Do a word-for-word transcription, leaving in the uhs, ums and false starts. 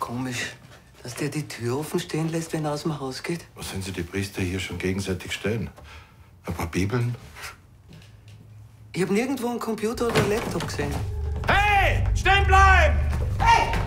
komisch, dass der die Tür offen stehen lässt, wenn er aus dem Haus geht. Was sollen Sie die Priester hier schon gegenseitig stellen? Ein paar Bibeln? Ich habe nirgendwo einen Computer oder einen Laptop gesehen. Hey! Stehen bleiben! Hey!